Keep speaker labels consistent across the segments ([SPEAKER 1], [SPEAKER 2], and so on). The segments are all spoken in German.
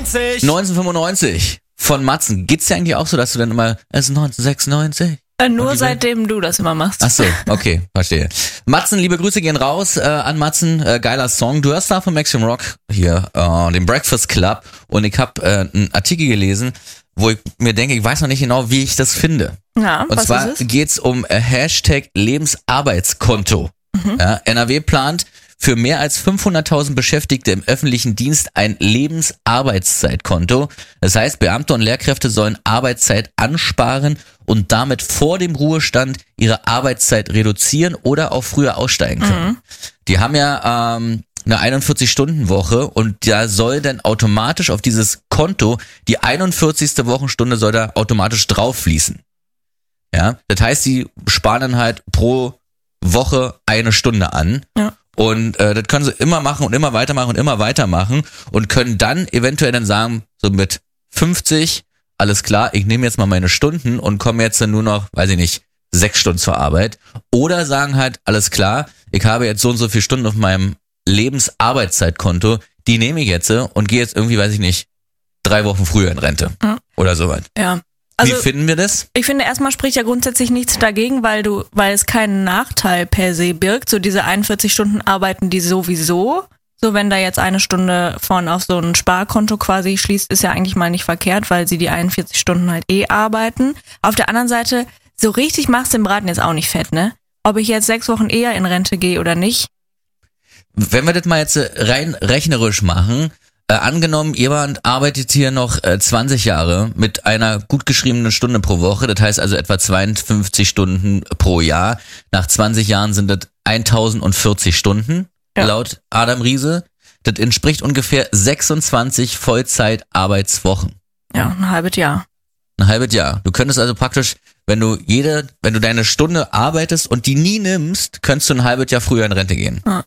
[SPEAKER 1] 1995 von Matzen. Geht's dir eigentlich auch so, dass du dann immer, es ist 1996?
[SPEAKER 2] Nur seitdem du das immer machst.
[SPEAKER 1] Ach so, okay, verstehe. Matzen, liebe Grüße gehen raus an Matzen, geiler Song. Du hörst da von Maximum Rock hier, den Breakfast Club, und ich habe einen Artikel gelesen, wo ich mir denke, ich weiß noch nicht genau, wie ich das finde.
[SPEAKER 2] Ja,
[SPEAKER 1] und zwar geht's um Hashtag Lebensarbeitskonto. Ja, NRW plant für mehr als 500.000 Beschäftigte im öffentlichen Dienst ein Lebensarbeitszeitkonto. Das heißt, Beamte und Lehrkräfte sollen Arbeitszeit ansparen und damit vor dem Ruhestand ihre Arbeitszeit reduzieren oder auch früher aussteigen können. Die haben ja eine 41-Stunden-Woche, und da soll dann automatisch auf dieses Konto die 41. Wochenstunde soll da automatisch drauf fließen. Ja, das heißt, sie sparen dann halt pro Woche eine Stunde an. Ja. Und das können sie immer machen und immer weitermachen und immer weitermachen und können dann eventuell dann sagen, so mit 50, alles klar, ich nehme jetzt mal meine Stunden und komme jetzt dann nur noch, weiß ich nicht, 6 Stunden zur Arbeit. Oder sagen halt, alles klar, ich habe jetzt so und so viele Stunden auf meinem Lebensarbeitszeitkonto, die nehme ich jetzt und gehe jetzt irgendwie, weiß ich nicht, 3 Wochen früher in Rente oder sowas.
[SPEAKER 2] Ja.
[SPEAKER 1] Also, wie finden wir das?
[SPEAKER 2] Ich finde, erstmal spricht ja grundsätzlich nichts dagegen, weil es keinen Nachteil per se birgt. So diese 41 Stunden arbeiten die sowieso. So, wenn da jetzt eine Stunde von auf so ein Sparkonto quasi schließt, ist ja eigentlich mal nicht verkehrt, weil sie die 41 Stunden halt arbeiten. Auf der anderen Seite, so richtig machst du den Braten jetzt auch nicht fett, ne? Ob ich jetzt 6 Wochen eher in Rente gehe oder nicht.
[SPEAKER 1] Wenn wir das mal jetzt rein rechnerisch machen, angenommen, jemand arbeitet hier noch 20 Jahre mit einer gut geschriebenen Stunde pro Woche, das heißt also etwa 52 Stunden pro Jahr. Nach 20 Jahren sind das 1040 Stunden, laut Adam Riese. Das entspricht ungefähr 26 Vollzeitarbeitswochen.
[SPEAKER 2] Ja, ein halbes Jahr.
[SPEAKER 1] Ein halbes Jahr. Du könntest also praktisch, wenn du deine Stunde arbeitest und die nie nimmst, könntest du ein halbes Jahr früher in Rente gehen.
[SPEAKER 2] Ja.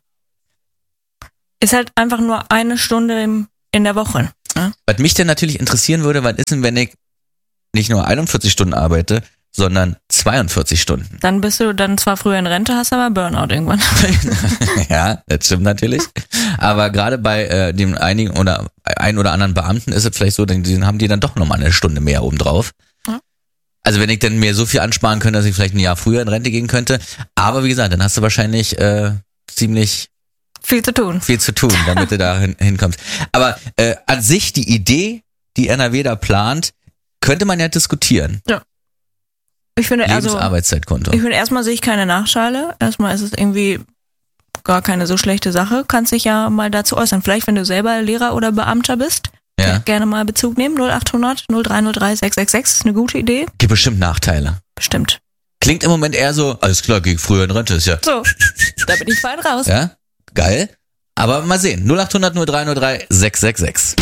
[SPEAKER 2] Ist halt einfach nur eine Stunde in der Woche. Ne?
[SPEAKER 1] Was mich denn natürlich interessieren würde, was ist denn, wenn ich nicht nur 41 Stunden arbeite, sondern 42 Stunden?
[SPEAKER 2] Dann bist du dann zwar früher in Rente, hast aber Burnout irgendwann.
[SPEAKER 1] Ja, das stimmt natürlich. Aber gerade bei dem ein oder anderen Beamten ist es vielleicht so, dann haben die dann doch nochmal eine Stunde mehr obendrauf. Ja. Also wenn ich dann mir so viel ansparen könnte, dass ich vielleicht ein Jahr früher in Rente gehen könnte. Aber wie gesagt, dann hast du wahrscheinlich ziemlich
[SPEAKER 2] viel zu tun,
[SPEAKER 1] damit du da hinkommst. Aber an sich die Idee, die NRW da plant, könnte man ja diskutieren.
[SPEAKER 2] Ja. Ich finde
[SPEAKER 1] Lebensarbeitszeitkonto.
[SPEAKER 2] Ich finde, erstmal sehe ich keine Nachteile. Erstmal ist es irgendwie gar keine so schlechte Sache. Kannst dich ja mal dazu äußern. Vielleicht, wenn du selber Lehrer oder Beamter bist, gerne mal Bezug nehmen. 0800 0303 666 ist eine gute Idee.
[SPEAKER 1] Gibt bestimmt Nachteile.
[SPEAKER 2] Bestimmt.
[SPEAKER 1] Klingt im Moment eher so, alles klar, geh früher in Rente, ist ja.
[SPEAKER 2] So, da bin ich fein raus.
[SPEAKER 1] Ja, geil. Aber mal sehen. 0800 0303 666.